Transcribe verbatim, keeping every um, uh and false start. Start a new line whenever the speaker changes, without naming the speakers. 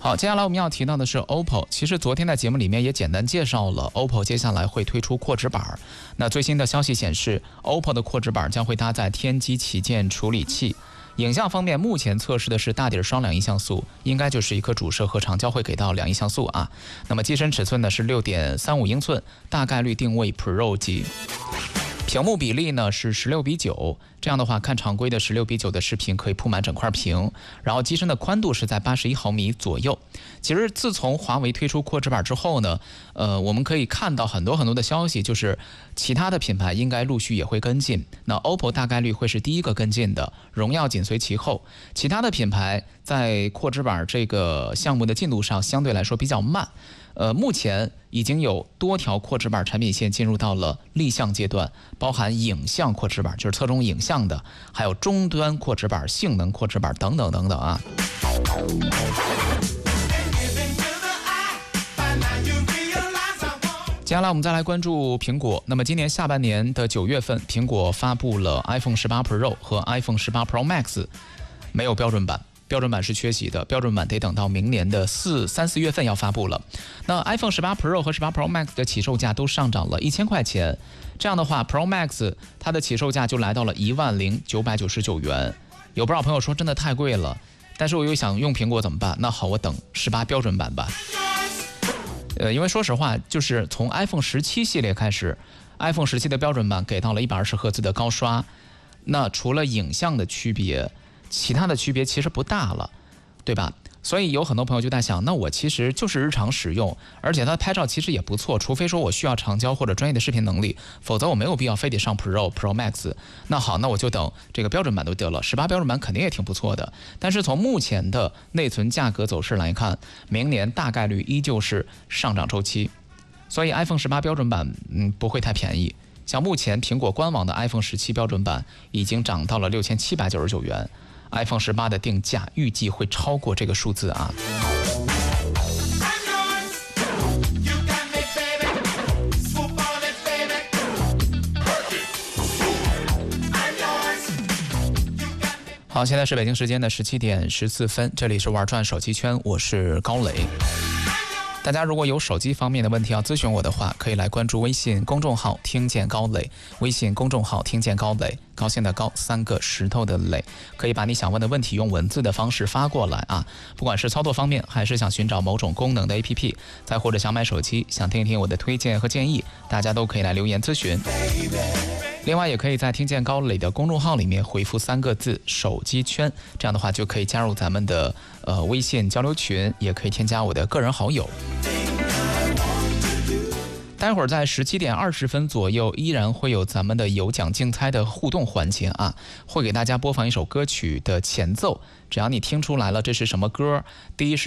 好，接下来我们要提到的是 O P P O。其实昨天在节目里面也简单介绍了 O P P O 接下来会推出扩值板。那最新的消息显示 ，O P P O 的扩值板将会搭载天玑旗舰处理器。影像方面，目前测试的是大底双两亿像素，应该就是一颗主摄和长焦会给到两亿像素啊。那么机身尺寸呢是 六点三五英寸，大概率定位 Pro 级。屏幕比例呢是十六比九，这样的话看常规的十六比九的视频可以铺满整块屏，然后机身的宽度是在八十一毫米左右。其实自从华为推出扩值板之后呢，呃，我们可以看到很多很多的消息，就是其他的品牌应该陆续也会跟进。那 O P P O 大概率会是第一个跟进的，荣耀紧随其后。其他的品牌在扩值板这个项目的进度上相对来说比较慢。呃，目前已经有多条扩值板产品线进入到了立项阶段，包含影像扩值板，就是侧重影像的，还有终端扩值板、性能扩值板等等等等啊。接下来我们再来关注苹果。那么今年下半年的九月份，苹果发布了 iPhone 十八 Pro 和 iPhone 十八 Pro Max， 没有标准版。标准版是缺席的，标准版得等到明年的四三四月份要发布了。那 iPhone 十八 Pro 和十八 Pro Max 的起售价都上涨了一千块钱，这样的话 Pro Max 它的起售价就来到了一万零九百九十九元。有不少朋友说真的太贵了，但是我又想用苹果怎么办？那好，我等十八标准版吧。呃，因为说实话，就是从 iPhone 十七系列开始 ，iPhone 十七的标准版给到了一百二十赫兹的高刷，那除了影像的区别，其他的区别其实不大了，对吧？所以有很多朋友就在想，那我其实就是日常使用，而且它拍照其实也不错，除非说我需要长焦或者专业的视频能力，否则我没有必要非得上 Pro、Pro Max。那好，那我就等这个标准版都得了，十八标准版肯定也挺不错的。但是从目前的内存价格走势来看，明年大概率依旧是上涨周期，所以 iPhone 十八标准版嗯不会太便宜。像目前苹果官网的 iPhone 十七标准版已经涨到了六千七百九十九元。iPhone 十八的定价预计会超过这个数字啊。好，现在是北京时间的十七点十四分，这里是玩转手机圈，我是高磊。大家如果有手机方面的问题要咨询我的话，可以来关注微信公众号听见高磊，微信公众号听见高磊，高兴的高，三个石头的磊，可以把你想问的问题用文字的方式发过来啊。不管是操作方面，还是想寻找某种功能的 A P P， 再或者想买手机，想听一听我的推荐和建议，大家都可以来留言咨询。另外也可以在听见高磊的公众号里面回复三个字手机圈，这样的话就可以加入咱们的呃微信交流群，也可以添加我的个人好友。待会儿在十七点二十分左右依然会有咱们的有奖竞猜的互动环节啊，会给大家播放一首歌曲的前奏，只要你听出来了这是什么歌，第一时